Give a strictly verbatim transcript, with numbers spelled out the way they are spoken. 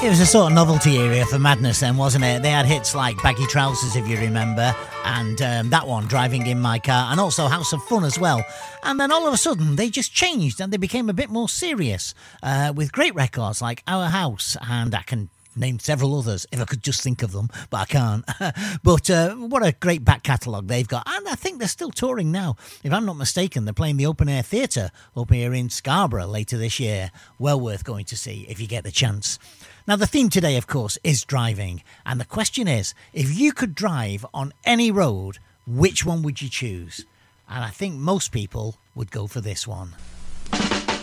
It was a sort of novelty area for Madness then, wasn't it? They had hits like Baggy Trousers, if you remember, and um, that one, Driving in My Car, and also House of Fun as well. And then all of a sudden, they just changed and they became a bit more serious uh, with great records like Our House, and I can name several others if I could just think of them, but I can't. But uh, what a great back catalogue they've got, and I think they're still touring now. If I'm not mistaken, they're playing the Open Air Theatre up here in Scarborough later this year. Well worth going to see if you get the chance. Now, the theme today, of course, is driving, and the question is, if you could drive on any road, which one would you choose? And I think most people would go for this one.